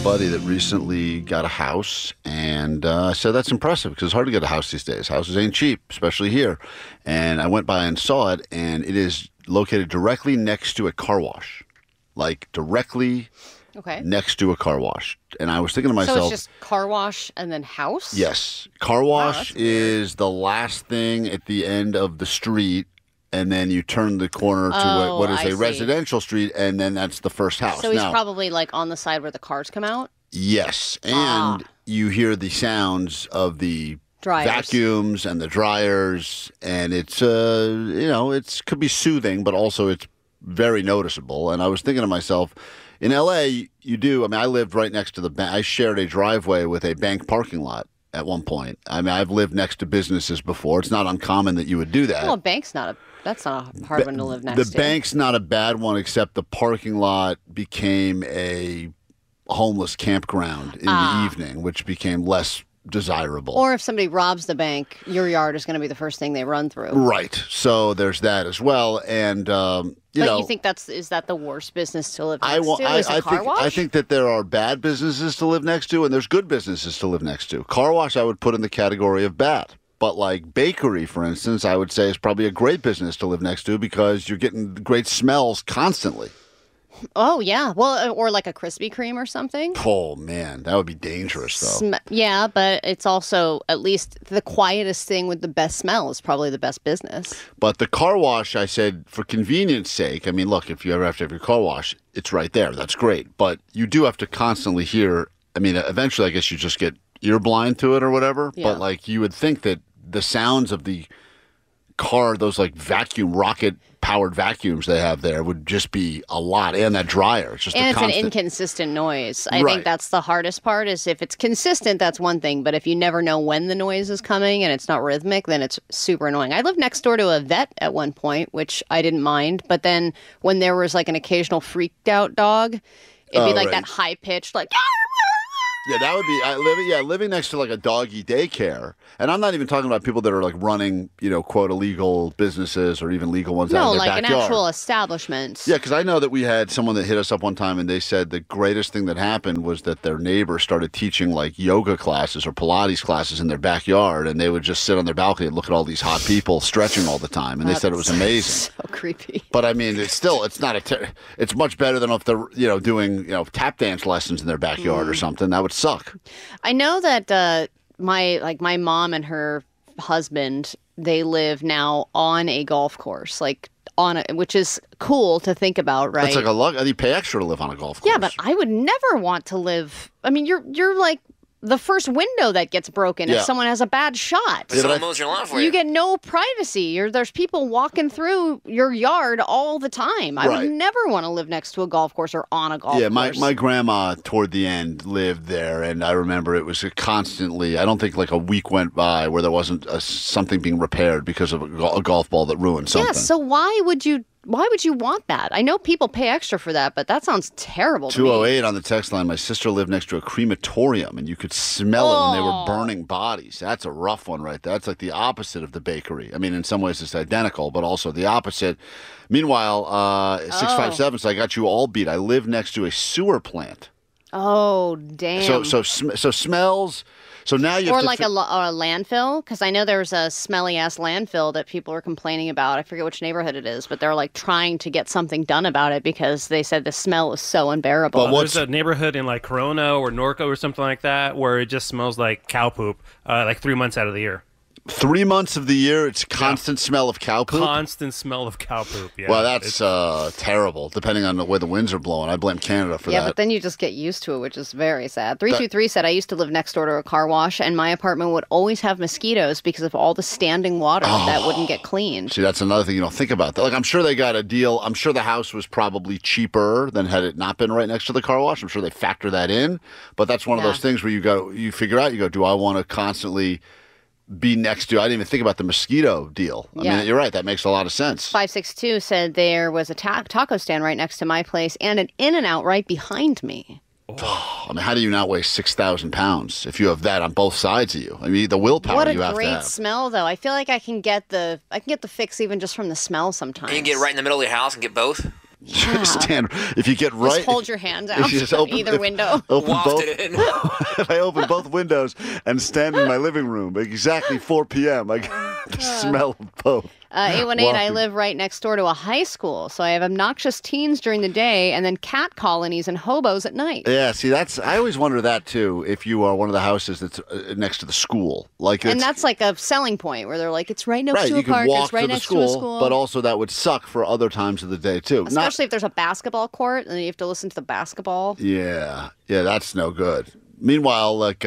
buddy that recently got a house, and I said that's impressive because it's hard to get a house these days. Houses ain't cheap, especially here. And I went by and saw it, and it is located directly next to a car wash, like directly next to a car wash. And I was thinking to myself, so it's just car wash and then house? Yes, car wash is the last thing at the end of the street. And then you turn the corner to what is a residential street, and then that's the first house. So he's probably like on the side where the cars come out? Yes. And you hear the sounds of the dryers. Vacuums and the dryers. And it's, it could be soothing, but also it's very noticeable. And I was thinking to myself, in L.A., I lived right next to the bank. I shared a driveway with a bank parking lot at one point. I mean, I've lived next to businesses before. It's not uncommon that you would do that. Well, that's not a hard one to live next to. The bank's not a bad one, except the parking lot became a homeless campground in the evening, which became less desirable. Or if somebody robs the bank, your yard is going to be the first thing they run through. Right. So there's that as well. And, you think is that the worst business to live next to? Is a car wash? I think that there are bad businesses to live next to, and there's good businesses to live next to. Car wash I would put in the category of bad. But like bakery, for instance, I would say is probably a great business to live next to because you're getting great smells constantly. Oh, yeah. Well, or like a Krispy Kreme or something. Oh, man. That would be dangerous, though. Yeah, but it's also at least the quietest thing with the best smell is probably the best business. But the car wash, I said, for convenience sake, I mean, look, if you ever have to have your car wash, it's right there. That's great. But you do have to constantly hear, I mean, eventually I guess you just get ear blind to it or whatever. Yeah. But like you would think that the sounds of the car, those like rocket powered vacuums they have there would just be a lot. And that dryer. It's just an inconsistent noise. I think that's the hardest part is if it's consistent, that's one thing. But if you never know when the noise is coming and it's not rhythmic, then it's super annoying. I lived next door to a vet at one point, which I didn't mind. But then when there was like an occasional freaked out dog, it'd be like that high pitched like yeah, that would be living next to like a doggy daycare. And I'm not even talking about people that are like running, quote, illegal businesses or even legal ones out in their backyard. No, like an actual establishment. Yeah, because I know that we had someone that hit us up one time and they said the greatest thing that happened was that their neighbor started teaching like yoga classes or Pilates classes in their backyard, and they would just sit on their balcony and look at all these hot people stretching all the time. And they said it was amazing. So creepy. But I mean, it's much better than if they're, doing, tap dance lessons in their backyard or something. That would suck. I know that my mom and her husband, they live now on a golf course, which is cool to think about, right? That's like you pay extra to live on a golf course. Yeah, but I would never want to live. I mean, you're like the first window that gets broken if someone has a bad shot. Someone mows your lawn for you. You get no privacy. There's people walking through your yard all the time. I would never want to live next to a golf course or on a golf course. Yeah, my grandma toward the end lived there, and I remember it was constantly, I don't think like a week went by where there wasn't something being repaired because of a golf ball that ruined something. Yeah, so why would you want that? I know people pay extra for that, but that sounds terrible to me. 208 on the text line. My sister lived next to a crematorium, and you could smell it when they were burning bodies. That's a rough one right there. That's like the opposite of the bakery. I mean, in some ways it's identical, but also the opposite. Meanwhile, 657, so I got you all beat. I live next to a sewer plant. Oh, damn. So smells... So now you have a landfill, because I know there's a smelly ass landfill that people are complaining about. I forget which neighborhood it is, but they're like trying to get something done about it because they said the smell is so unbearable. There's a neighborhood in like Corona or Norco or something like that where it just smells like cow poop, like 3 months out of the year. 3 months of the year, it's constant smell of cow poop? Constant smell of cow poop, yeah. Well, that's terrible, depending on the way the winds are blowing. I blame Canada for that. Yeah, but then you just get used to it, which is very sad. 323 said, I used to live next door to a car wash, and my apartment would always have mosquitoes because of all the standing water that wouldn't get cleaned. See, that's another thing you don't think about. Like, I'm sure they got a deal. I'm sure the house was probably cheaper than had it not been right next to the car wash. I'm sure they factor that in. But that's one of those things where you figure out, do I want to constantly be next to? I didn't even think about the mosquito deal. I mean, you're right. That makes a lot of sense. 562 said there was a taco stand right next to my place and an In-N-Out right behind me. I mean, how do you not weigh 6,000 pounds if you have that on both sides of you? I mean, the willpower you have to have. What a great smell, though. I feel like I can get the fix even just from the smell sometimes. And you can get right in the middle of your house and get both? Stand. If you get right, Just hold your hand out you just either window. Open Waft both. it in. If I open both windows and stand in my living room at exactly 4 p.m., I get the smell of both. 818, I Wafting. live right next door to a high school, so I have obnoxious teens during the day and then cat colonies and hobos at night. Yeah, see, I always wonder that too. If you are one of the houses that's next to the school, like, And that's like a selling point where they're like, it's right next right, to a you park, can walk it's right to the next to a school. but also that would suck for other times of the day too. Especially if there's a basketball court and you have to listen to the basketball. Yeah, that's no good. Meanwhile, like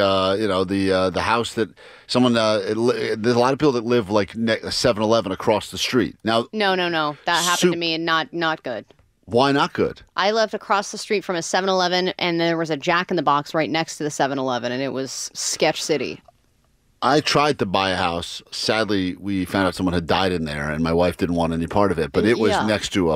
the house that someone there's a lot of people that live like a 7-Eleven across the street. Now, No. That happened to me and not good. why not good? I lived across the street from a 7-Eleven and there was a Jack in the Box right next to the 7-Eleven and it was sketch city. I tried to buy a house. Sadly, we found out someone had died in there, and my wife didn't want any part of it. But it was Yeah. next to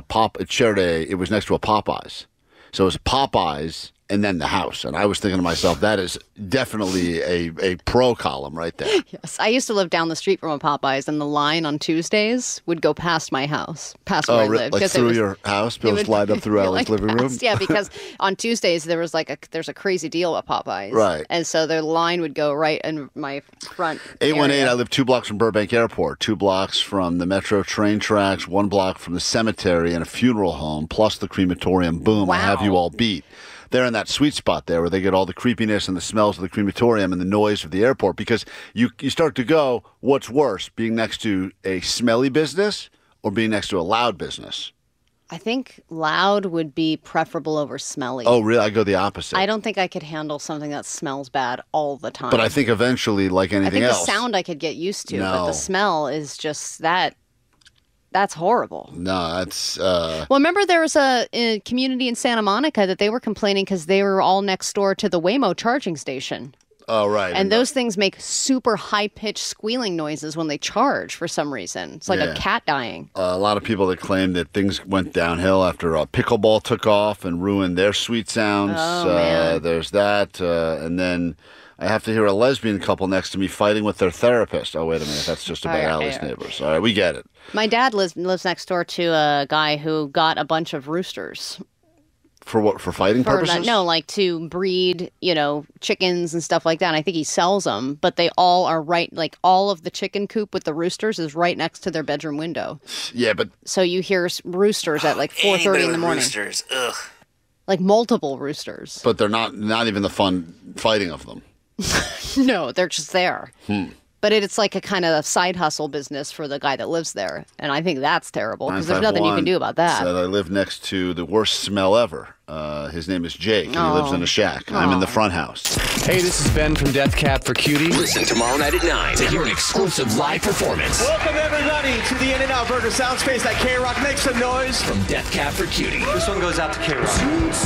it was next to a Popeyes. So it was Popeyes and then the house. And I was thinking to myself, that is definitely a pro column right there. Yes, I used to live down the street from a Popeyes, and the line on Tuesdays would go past my house, past where I lived. Like 'cause through it was, your house? People would slide up through Allie's like living room? past- Yeah, because on Tuesdays there's a crazy deal at Popeyes, Right. And so the line would go right in my front. 818, area. I live 2 blocks from Burbank Airport, 2 blocks from the Metro train tracks, 1 block from the cemetery and a funeral home, plus the crematorium. Boom, I have you Wow. all beat. They're in that sweet spot there where they get all the creepiness and the smells of the crematorium and the noise of the airport, because you start to go, what's worse, being next to a smelly business or being next to a loud business? I think loud would be preferable over smelly. Oh, really? I go the opposite. I don't think I could handle something that smells bad all the time. But I think eventually, like I anything think else. the sound I could get used to, but No. the smell is just that. That's horrible. No, that's. Well, remember there was a community in Santa Monica that they were complaining because they were all next door to the Waymo charging station. Oh, right. And those things make super high-pitched squealing noises when they charge for some reason. It's like Yeah. a cat dying. A lot of people that claim that things went downhill after pickleball took off and ruined their sweet sounds. Oh, man. There's that. And then I have to hear a lesbian couple next to me fighting with their therapist. Oh, wait a minute. That's just about All right, Allie's all right. neighbors. All right, we get it. My dad lives next door to a guy who got a bunch of roosters. For what? For fighting purposes? No, like to breed, chickens and stuff like that. And I think he sells them, but they all are like all of the chicken coop with the roosters is right next to their bedroom window. Yeah, but So you hear roosters at like 4:30 in the morning. Roosters. Ugh. Like multiple roosters. they're not even the fun fighting of them. No, they're just there. But it's like a kind of side hustle business for the guy that lives there. And I think that's terrible because there's nothing you can do about that. Said I live next to the worst smell ever. His name is Jake, and he lives in a shack. I'm in the front house. Hey, this is Ben from Death Cab for Cutie. Listen tomorrow night at 9 to hear an exclusive live performance Welcome everybody to the In-N-Out Burger Soundspace at K-Rock. Make some noise. from Death Cab for Cutie. This one goes out to K-Rock.